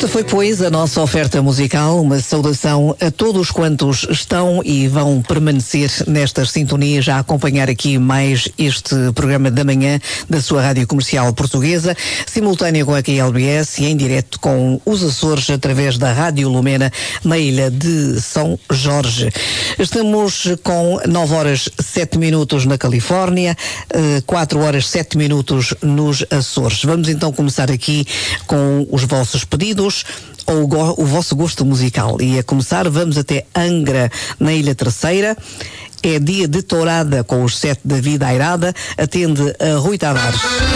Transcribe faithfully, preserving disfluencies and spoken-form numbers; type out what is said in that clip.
Esta foi, pois, a nossa oferta musical, uma saudação a todos quantos estão e vão permanecer nestas sintonias a acompanhar aqui mais este programa da manhã da sua Rádio Comercial Portuguesa, simultâneo com a Q L B S e em direto com os Açores através da Rádio Lumena na ilha de São Jorge. Estamos com nove horas sete minutos na Califórnia, quatro horas sete minutos nos Açores. Vamos então começar aqui com os vossos pedidos ou o vosso gosto musical. E a começar, vamos até Angra, na Ilha Terceira. É dia de tourada com os sete da Vida Airada. Atende a Rui Tavares.